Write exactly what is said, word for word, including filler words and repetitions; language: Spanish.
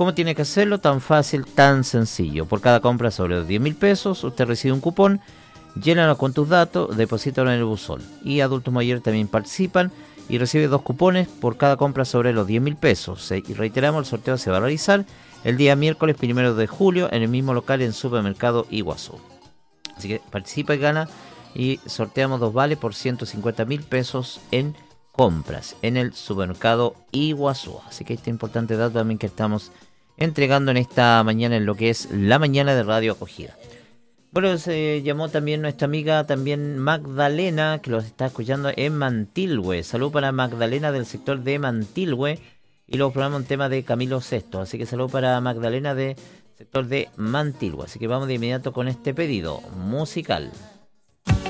¿Cómo tiene que hacerlo? Tan fácil, tan sencillo. Por cada compra sobre los diez mil pesos, usted recibe un cupón, llénalo con tus datos, deposítalo en el buzón. Y adultos mayores también participan y recibe dos cupones por cada compra sobre los diez mil pesos. Y reiteramos, el sorteo se va a realizar el día miércoles primero de julio en el mismo local en Supermercado Iguazú. Así que participa y gana, y sorteamos dos vales por ciento cincuenta mil pesos en compras en el Supermercado Iguazú. Así que este importante dato también que estamos entregando en esta mañana en lo que es la mañana de Radio Acogida. Bueno, se llamó también nuestra amiga también Magdalena, que los está escuchando en Mantilhue. Salud para Magdalena del sector de Mantilhue, y luego programamos un tema de Camilo Sesto. Así que salud para Magdalena del sector de Mantilhue. Así que vamos de inmediato con este pedido musical.